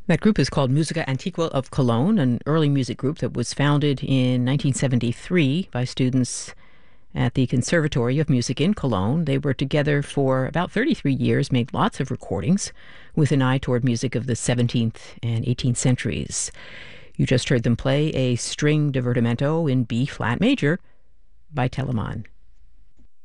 That group is called Musica Antigua of Cologne, an early music group that was founded in 1973 by students at the Conservatory of Music in Cologne. They were together for about 33 years, made lots of recordings with an eye toward music of the 17th and 18th centuries. You just heard them play a string divertimento in B flat major by Telemann.